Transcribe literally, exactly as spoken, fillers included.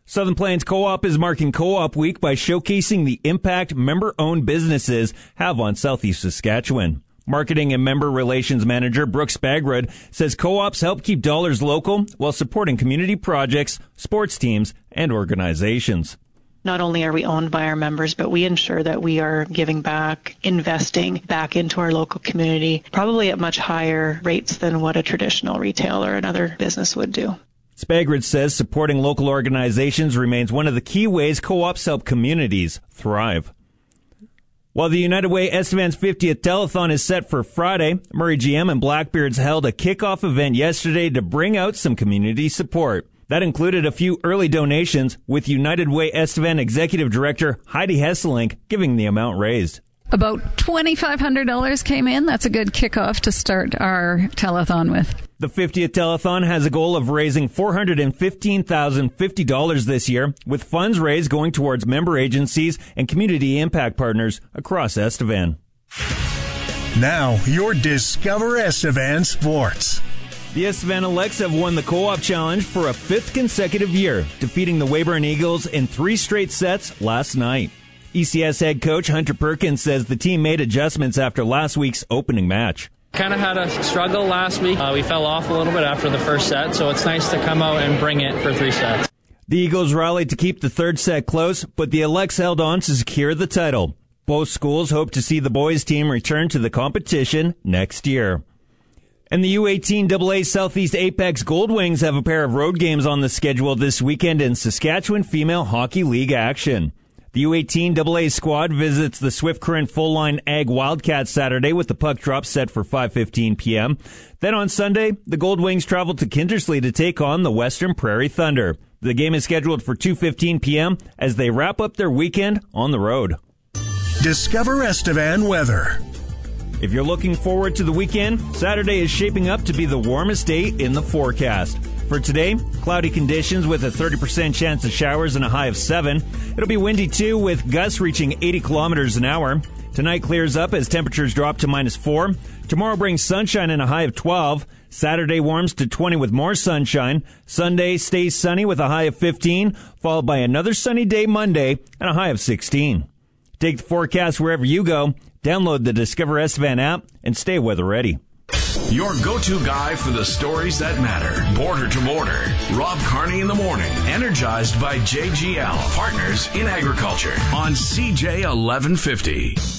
Southern Plains Co-op is marking Co-op Week by showcasing the impact member-owned businesses have on Southeast Saskatchewan. Marketing and Member Relations Manager Brooks Bagrud says co-ops help keep dollars local while supporting community projects, sports teams, and organizations. Not only are we owned by our members, but we ensure that we are giving back, investing back into our local community, probably at much higher rates than what a traditional retailer or another business would do. Spaggrid says supporting local organizations remains one of the key ways co-ops help communities thrive. While the United Way Estevan's fiftieth Telethon is set for Friday, Murray G M and Blackbeards held a kickoff event yesterday to bring out some community support. That included a few early donations, with United Way Estevan Executive Director Heidi Hesselink giving the amount raised. About twenty-five hundred dollars came in. That's a good kickoff to start our telethon with. The fiftieth Telethon has a goal of raising four hundred fifteen thousand fifty dollars this year, with funds raised going towards member agencies and community impact partners across Estevan. Now, your Discover Estevan Sports. The Estevan Elects have won the Co-op Challenge for a fifth consecutive year, defeating the Weyburn Eagles in three straight sets last night. E C S head coach Hunter Perkins says the team made adjustments after last week's opening match. Kind of had a struggle last week. Uh, we fell off a little bit after the first set, so it's nice to come out and bring it for three sets. The Eagles rallied to keep the third set close, but the Elects held on to secure the title. Both schools hope to see the boys' team return to the competition next year. And the U eighteen double A Southeast Apex Gold Wings have a pair of road games on the schedule this weekend in Saskatchewan Female Hockey League action. The U eighteen double A squad visits the Swift Current Full Line Ag Wildcats Saturday with the puck drop set for five fifteen p.m. Then on Sunday, the Gold Wings travel to Kindersley to take on the Western Prairie Thunder. The game is scheduled for two fifteen p.m. as they wrap up their weekend on the road. Discover Estevan weather. If you're looking forward to the weekend, Saturday is shaping up to be the warmest day in the forecast. For today, cloudy conditions with a thirty percent chance of showers and a high of seven. It'll be windy too, with gusts reaching eighty kilometers an hour. Tonight clears up as temperatures drop to minus four. Tomorrow brings sunshine and a high of twelve. Saturday warms to twenty with more sunshine. Sunday stays sunny with a high of fifteen, followed by another sunny day Monday and a high of sixteen. Take the forecast wherever you go. Download the Discover Estevan app and stay weather ready. Your go-to guy for the stories that matter. Border to border. Rob Carney in the morning. Energized by J G L. Partners in Agriculture on C J eleven fifty.